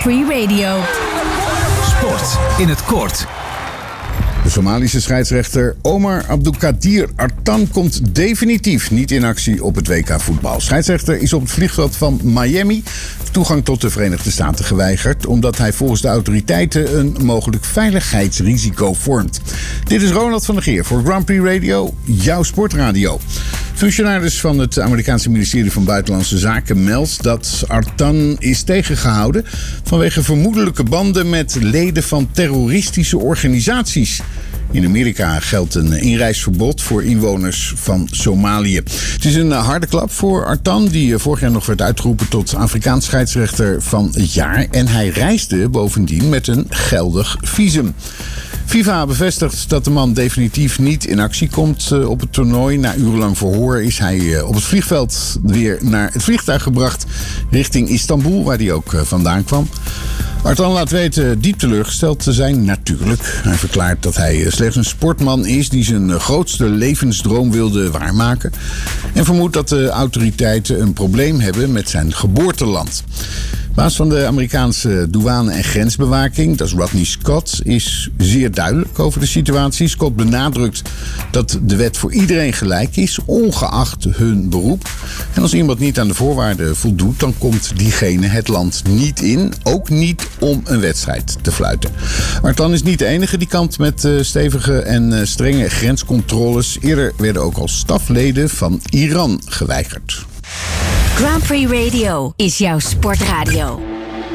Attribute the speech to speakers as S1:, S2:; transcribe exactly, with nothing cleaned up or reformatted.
S1: Prix Radio.
S2: Sport in het kort.
S3: De Somalische scheidsrechter Omar Abdulkadir Artan komt definitief niet in actie op het W K voetbal. Scheidsrechter is op het vliegveld van Miami toegang tot de Verenigde Staten geweigerd, omdat hij volgens de autoriteiten een mogelijk veiligheidsrisico vormt. Dit is Ronald van der Geer voor Grand Prix Radio, jouw sportradio. Functionaris van het Amerikaanse ministerie van Buitenlandse Zaken meldt dat Artan is tegengehouden vanwege vermoedelijke banden met leden van terroristische organisaties. In Amerika geldt een inreisverbod voor inwoners van Somalië. Het is een harde klap voor Artan, die vorig jaar nog werd uitgeroepen tot Afrikaans scheidsrechter van het jaar. En hij reisde bovendien met een geldig visum. FIFA bevestigt dat de man definitief niet in actie komt op het toernooi. Na urenlang verhoor is hij op het vliegveld weer naar het vliegtuig gebracht richting Istanbul, waar hij ook vandaan kwam. Artan laat weten diep teleurgesteld te zijn, natuurlijk. Hij verklaart dat hij slechts een sportman is die zijn grootste levensdroom wilde waarmaken. En vermoedt dat de autoriteiten een probleem hebben met zijn geboorteland. Baas van de Amerikaanse douane- en grensbewaking, dat is Rodney Scott, is zeer duidelijk over de situatie. Scott benadrukt dat de wet voor iedereen gelijk is, ongeacht hun beroep. En als iemand niet aan de voorwaarden voldoet, dan komt diegene het land niet in, ook niet om een wedstrijd te fluiten. Artan is niet de enige die kampt met stevige en strenge grenscontroles. Eerder werden ook al stafleden van Iran geweigerd.
S1: Grand Prix Radio is jouw sportradio.